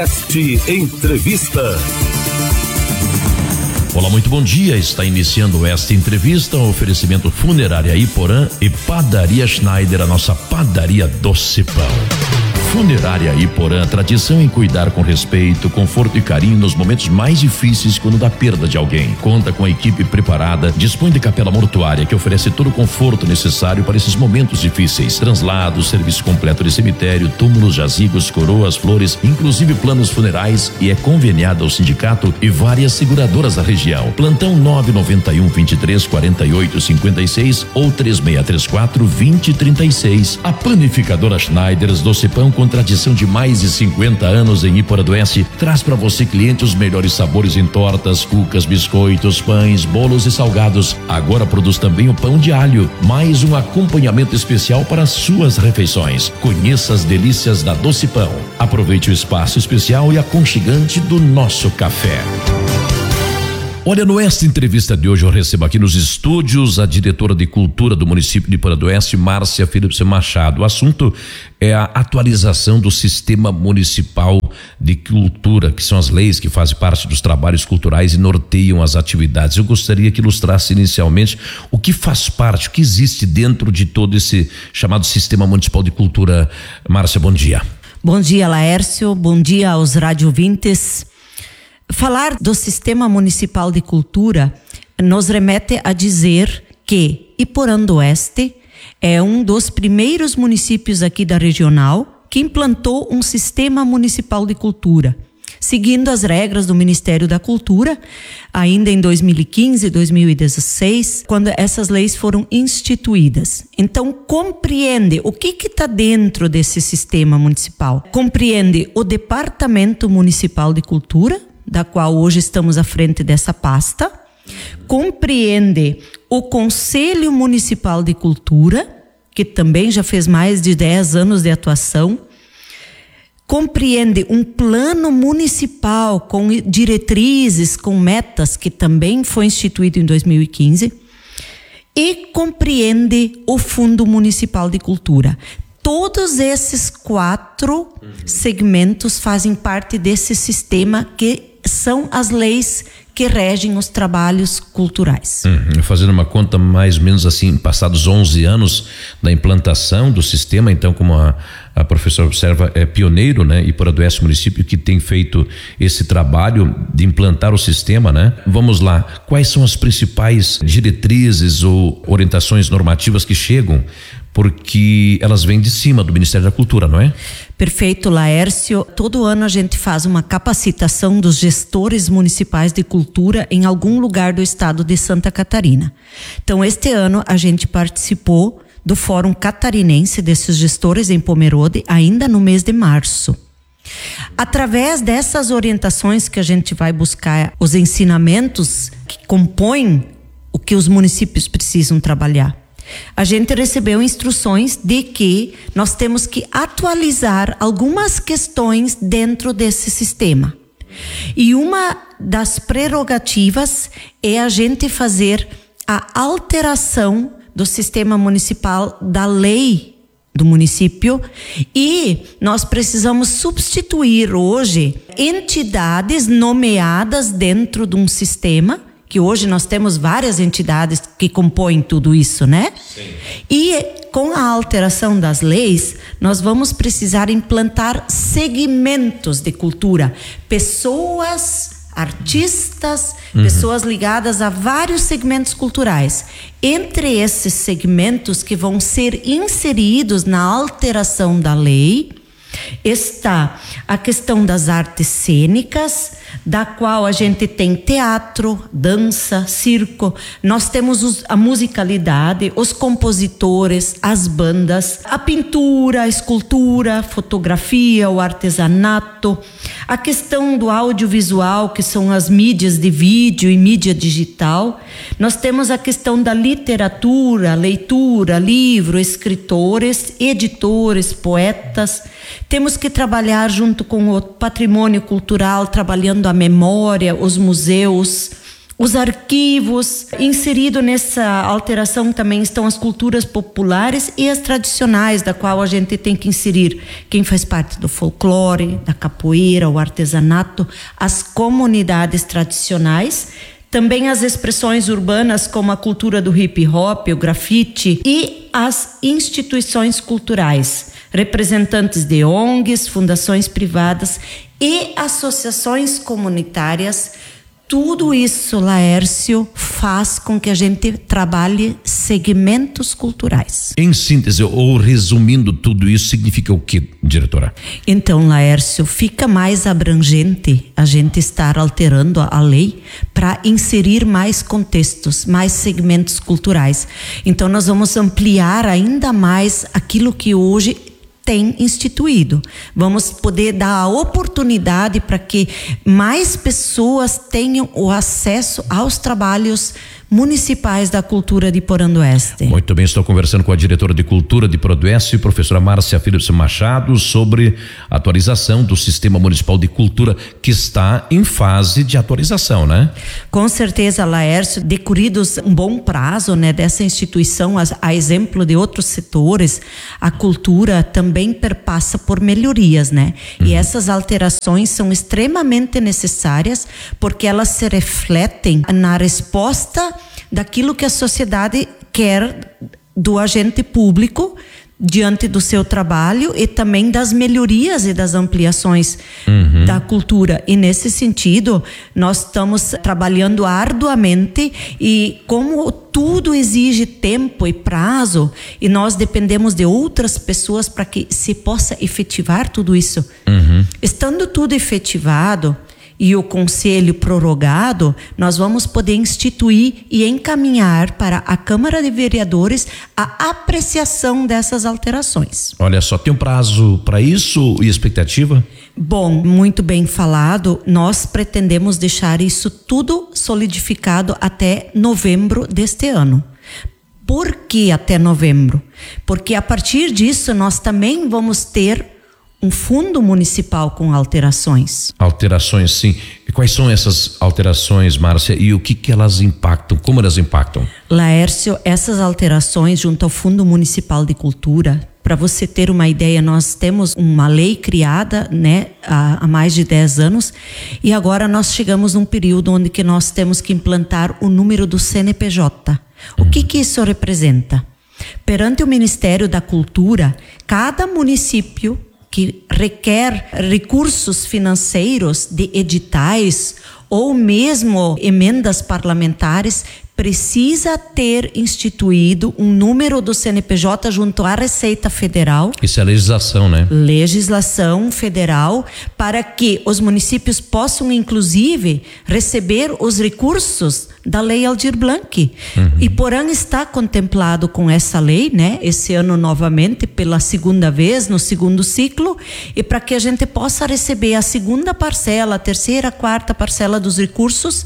Oeste Entrevista. Olá, muito bom dia. Está iniciando esta entrevista, um oferecimento Funerária Iporã e Padaria Schneider, a nossa padaria doce pão. Funerária Iporã, tradição em cuidar com respeito, conforto e carinho nos momentos mais difíceis quando da perda de alguém. Conta com a equipe preparada, dispõe de capela mortuária que oferece todo o conforto necessário para esses momentos difíceis. Translados, serviço completo de cemitério, túmulos, jazigos, coroas, flores, inclusive planos funerais, e é conveniada ao sindicato e várias seguradoras da região. Plantão 991 23 48 56 ou 3634 2036. A panificadora Schneider's Doce Pão, com tradição de mais de 50 anos em Iporã do Oeste, traz para você, cliente, os melhores sabores em tortas, cucas, biscoitos, pães, bolos e salgados. Agora produz também o pão de alho, mais um acompanhamento especial para suas refeições. Conheça as delícias da Doce Pão. Aproveite o espaço especial e aconchegante do nosso café. Olha, nesta entrevista de hoje eu recebo aqui nos estúdios a diretora de cultura do município de Iporã do Oeste, Márcia Philips Machado. O assunto é a atualização do Sistema Municipal de Cultura, que são as leis que fazem parte dos trabalhos culturais e norteiam as atividades. Eu gostaria que ilustrasse inicialmente o que faz parte, o que existe dentro de todo esse chamado Sistema Municipal de Cultura. Márcia, bom dia. Bom dia, Laércio. Bom dia aos radiovintes. Falar do Sistema Municipal de Cultura nos remete a dizer que Iporã do Oeste é um dos primeiros municípios aqui da regional que implantou um Sistema Municipal de Cultura, seguindo as regras do Ministério da Cultura, ainda em 2015 e 2016, quando essas leis foram instituídas. Então, compreende o que está dentro desse Sistema Municipal. Compreende o Departamento Municipal de Cultura, da qual hoje estamos à frente dessa pasta, compreende o Conselho Municipal de Cultura, que também já fez mais de 10 anos de atuação, compreende um plano municipal com diretrizes, com metas, que também foi instituído em 2015, e compreende o Fundo Municipal de Cultura. Todos esses 4 segmentos fazem parte desse sistema que são as leis que regem os trabalhos culturais. Fazendo uma conta mais ou menos assim, passados 11 anos da implantação do sistema, então, como a professora observa, é pioneiro, né? Iporã do Oeste, município que tem feito esse trabalho de implantar o sistema, né? Vamos lá, quais são as principais diretrizes ou orientações normativas que chegam? Porque elas vêm de cima do Ministério da Cultura, não é? Perfeito, Laércio. Todo ano a gente faz uma capacitação dos gestores municipais de cultura em algum lugar do estado de Santa Catarina. Então, este ano a gente participou do Fórum Catarinense desses gestores em Pomerode, ainda no mês de março. Através dessas orientações que a gente vai buscar, os ensinamentos que compõem o que os municípios precisam trabalhar, a gente recebeu instruções de que nós temos que atualizar algumas questões dentro desse sistema. E uma das prerrogativas é a gente fazer a alteração do sistema municipal da lei do município, e nós precisamos substituir hoje entidades nomeadas dentro de um sistema, que hoje nós temos várias entidades que compõem tudo isso, né? Sim. E com a alteração das leis, nós vamos precisar implantar segmentos de cultura, pessoas, artistas, pessoas ligadas a vários segmentos culturais. Entre esses segmentos que vão ser inseridos na alteração da lei, está a questão das artes cênicas, da qual a gente tem teatro, dança, circo. Nós temos a musicalidade, os compositores, as bandas, a pintura, a escultura, fotografia, o artesanato, a questão do audiovisual, que são as mídias de vídeo e mídia digital. Nós temos a questão da literatura, leitura, livro, escritores, editores, poetas. Temos que trabalhar junto com o patrimônio cultural, trabalhando a memória, os museus, os arquivos. Inserido nessa alteração também estão as culturas populares e as tradicionais, da qual a gente tem que inserir quem faz parte do folclore, da capoeira, o artesanato, as comunidades tradicionais, também as expressões urbanas como a cultura do hip hop, o grafite e as instituições culturais, representantes de ONGs, fundações privadas e associações comunitárias. Tudo isso, Laércio, faz com que a gente trabalhe segmentos culturais. Em síntese, ou resumindo tudo isso, significa o que, diretora? Então, Laércio, fica mais abrangente a gente estar alterando a lei para inserir mais contextos, mais segmentos culturais. Então, nós vamos ampliar ainda mais aquilo que hoje tem instituído. Vamos poder dar a oportunidade para que mais pessoas tenham o acesso aos trabalhos municipais da cultura de Porã do Oeste. Muito bem, estou conversando com a diretora de Cultura de Porã do Oeste, professora Márcia Philips Machado, sobre a atualização do Sistema Municipal de Cultura, que está em fase de atualização, né? Com certeza, Laércio, decorridos um bom prazo, né, dessa instituição, a exemplo de outros setores, a cultura também perpassa por melhorias, né? E essas alterações são extremamente necessárias porque elas se refletem na resposta daquilo que a sociedade quer do agente público diante do seu trabalho e também das melhorias e das ampliações da cultura. E nesse sentido, nós estamos trabalhando arduamente e como tudo exige tempo e prazo e nós dependemos de outras pessoas para que se possa efetivar tudo isso. Estando tudo efetivado e o conselho prorrogado, nós vamos poder instituir e encaminhar para a Câmara de Vereadores a apreciação dessas alterações. Olha só, tem um prazo para isso e expectativa? Bom, muito bem falado. Nós pretendemos deixar isso tudo solidificado até novembro deste ano. Por que até novembro? Porque a partir disso nós também vamos ter um fundo municipal com alterações. Alterações, sim. E quais são essas alterações, Márcia, e o que elas impactam? Como elas impactam? Laércio, essas alterações junto ao Fundo Municipal de Cultura, para você ter uma ideia, nós temos uma lei criada, né, há mais de 10 anos e agora nós chegamos num período onde que nós temos que implantar o número do CNPJ. O que isso representa? Perante o Ministério da Cultura, cada município que requer recursos financeiros de editais ou mesmo emendas parlamentares precisa ter instituído um número do CNPJ junto à Receita Federal. Isso é legislação, né? Legislação federal, para que os municípios possam, inclusive, receber os recursos da Lei Aldir Blanc. E Porã está contemplado com essa lei, né? Esse ano novamente, pela segunda vez, no segundo ciclo, e para que a gente possa receber a segunda parcela, a terceira, a quarta parcela dos recursos,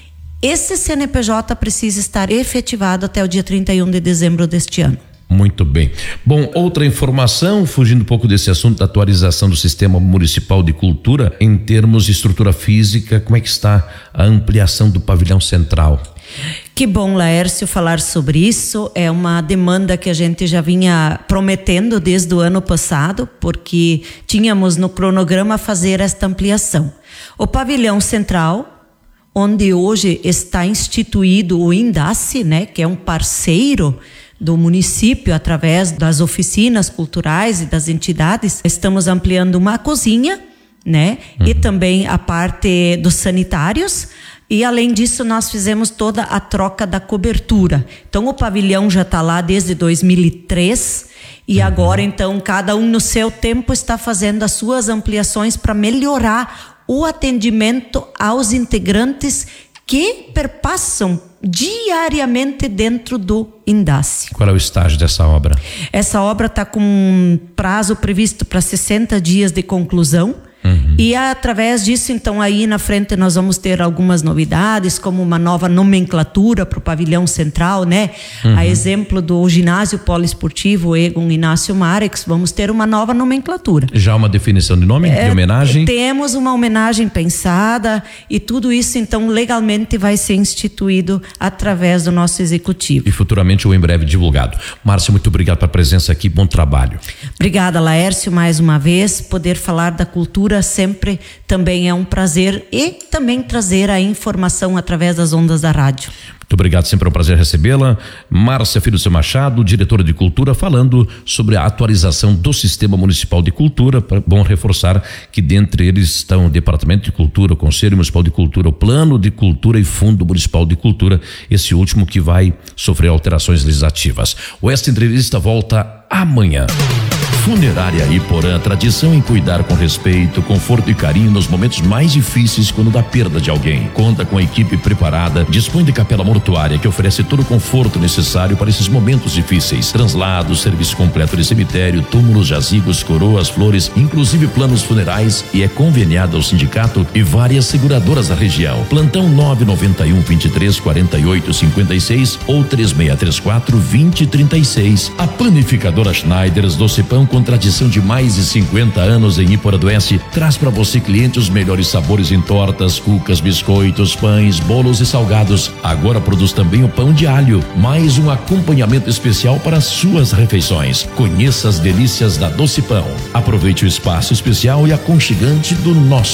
esse CNPJ precisa estar efetivado até o dia 31 de dezembro deste ano. Muito bem. Bom, outra informação, fugindo um pouco desse assunto da atualização do Sistema Municipal de Cultura, em termos de estrutura física, como é que está a ampliação do pavilhão central? Que bom, Laércio, falar sobre isso. É uma demanda que a gente já vinha prometendo desde o ano passado, porque tínhamos no cronograma fazer esta ampliação. O pavilhão central, onde hoje está instituído o INDACE, né, que é um parceiro do município através das oficinas culturais e das entidades. Estamos ampliando uma cozinha, né, e também a parte dos sanitários. E além disso nós fizemos toda a troca da cobertura. Então o pavilhão já está lá desde 2003 e agora então cada um no seu tempo está fazendo as suas ampliações para melhorar o atendimento aos integrantes que perpassam diariamente dentro do INDACE. Qual é o estágio dessa obra? Essa obra está com um prazo previsto para 60 dias de conclusão E através disso, então, aí na frente nós vamos ter algumas novidades, como uma nova nomenclatura para o pavilhão central, né? A exemplo do ginásio poliesportivo Egon Inácio Marex, vamos ter uma nova nomenclatura. Já uma definição de nome, de homenagem? Temos uma homenagem pensada e tudo isso, então, legalmente vai ser instituído através do nosso executivo. E futuramente ou em breve divulgado. Márcia, muito obrigado pela presença aqui, bom trabalho. Obrigada, Laércio, mais uma vez. Poder falar da cultura sempre também é um prazer e também trazer a informação através das ondas da rádio. Muito obrigado, sempre é um prazer recebê-la. Márcia Filho Seu Machado, diretora de Cultura, falando sobre a atualização do Sistema Municipal de Cultura. Bom reforçar que dentre eles estão o Departamento de Cultura, o Conselho Municipal de Cultura, o Plano de Cultura e Fundo Municipal de Cultura, esse último que vai sofrer alterações legislativas. Esta entrevista volta amanhã. Funerária Iporã, tradição em cuidar com respeito, conforto e carinho nos momentos mais difíceis quando da perda de alguém. Conta com a equipe preparada, dispõe de capela mortuária que oferece todo o conforto necessário para esses momentos difíceis. Translados, serviço completo de cemitério, túmulos, jazigos, coroas, flores, inclusive planos funerais, e é conveniado ao sindicato e várias seguradoras da região. Plantão 991 23 48 56 ou 3634 2036. A Panificadora Schneiders Doce Pão, com tradição de mais de 50 anos em Iporã do Oeste, traz para você, cliente, os melhores sabores em tortas, cucas, biscoitos, pães, bolos e salgados. Agora produz também o pão de alho, mais um acompanhamento especial para suas refeições. Conheça as delícias da Doce Pão. Aproveite o espaço especial e aconchegante do nosso